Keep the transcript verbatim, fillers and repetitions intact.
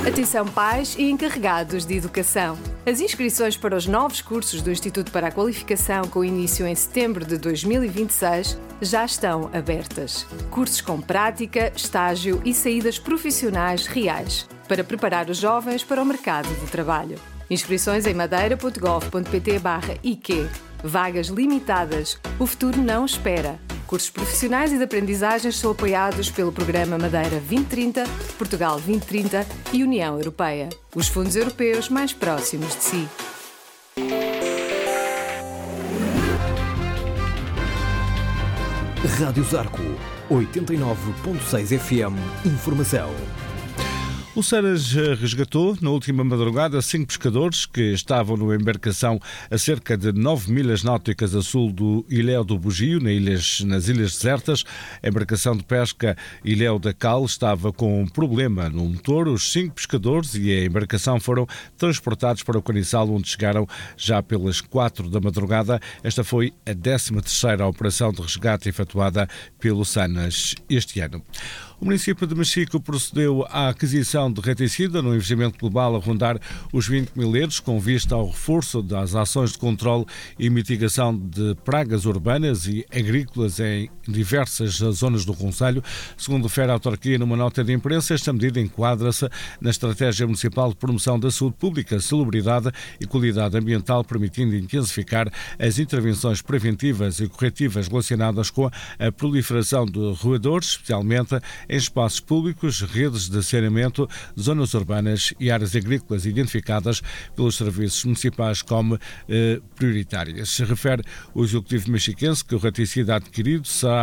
Atenção pais e encarregados de educação. As inscrições para os novos cursos do Instituto para a Qualificação, com início em setembro de dois mil e vinte e seis, já estão abertas. Cursos com prática, estágio e saídas profissionais reais, para preparar os jovens para o mercado de trabalho. Inscrições em madeira.gov.pt barra I Q. Vagas limitadas. O futuro não espera. Cursos profissionais e de aprendizagens são apoiados pelo Programa Madeira vinte trinta, Portugal vinte trinta e União Europeia. Os fundos europeus mais próximos de si. Rádio Zarco, oitenta e nove ponto seis F M. Informação. O Cenas resgatou, na última madrugada, cinco pescadores que estavam numa embarcação a cerca de nove milhas náuticas a sul do Ilhéu do Bugio, nas ilhas, nas ilhas desertas. A embarcação de pesca Ilhéu da Cal estava com um problema no motor. Os cinco pescadores e a embarcação foram transportados para o Caniçal, onde chegaram já pelas quatro da madrugada. Esta foi a décima terceira operação de resgate efetuada pelo Cenas este ano. O município de Mexico procedeu à aquisição de reticida no investimento global a rondar os vinte mil euros, com vista ao reforço das ações de controle e mitigação de pragas urbanas e agrícolas em diversas zonas do concelho. Segundo refere a autarquia numa nota de imprensa, esta medida enquadra-se na estratégia municipal de promoção da saúde pública, salubridade e qualidade ambiental, permitindo intensificar as intervenções preventivas e corretivas relacionadas com a proliferação de roedores, especialmente em espaços públicos, redes de saneamento, zonas urbanas e áreas agrícolas identificadas pelos serviços municipais como eh, prioritárias. Se refere o executivo mexiquense que o raticida adquirido será